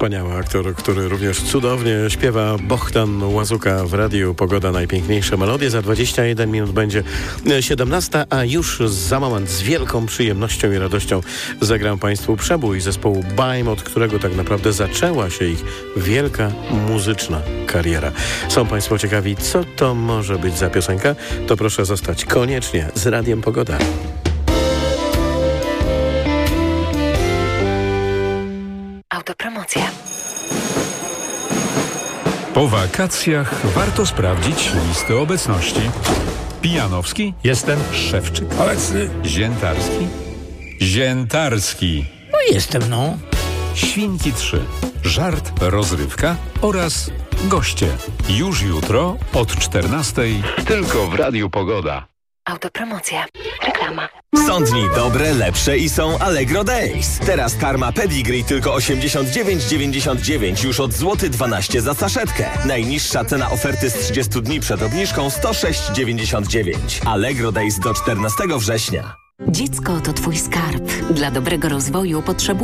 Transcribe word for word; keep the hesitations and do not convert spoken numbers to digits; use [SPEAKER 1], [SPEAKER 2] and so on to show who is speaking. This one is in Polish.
[SPEAKER 1] Wspaniały aktor, który również cudownie śpiewa. Bohdan Łazuka w radiu Pogoda, najpiękniejsze melodie. Za dwadzieścia jeden minut będzie siedemnasta, a już za moment z wielką przyjemnością i radością zagram Państwu przebój zespołu Baim, od którego tak naprawdę zaczęła się ich wielka muzyczna kariera. Są Państwo ciekawi, co to może być za piosenka? To proszę zostać koniecznie z Radiem Pogoda.
[SPEAKER 2] Autopromocja.
[SPEAKER 3] Po wakacjach warto sprawdzić listę obecności. Pijanowski?
[SPEAKER 4] Jestem.
[SPEAKER 3] Szewczyk?
[SPEAKER 4] Obecny.
[SPEAKER 3] Ziętarski? Ziętarski.
[SPEAKER 4] No jestem, no.
[SPEAKER 3] Świnki trzy. Żart, rozrywka oraz goście. Już jutro od czternastej tylko w Radiu Pogoda.
[SPEAKER 2] Autopromocja. Reklama.
[SPEAKER 5] Są dni dobre, lepsze i są Allegro Days. Teraz karma Pedigree tylko osiemdziesiąt dziewięć dziewięćdziesiąt dziewięć już od złoty dwanaście za saszetkę. Najniższa cena oferty z trzydziestu dni przed obniżką sto sześć dziewięćdziesiąt dziewięć. Allegro Days do czternastego września.
[SPEAKER 6] Dziecko to twój skarb. Dla dobrego rozwoju potrzebuje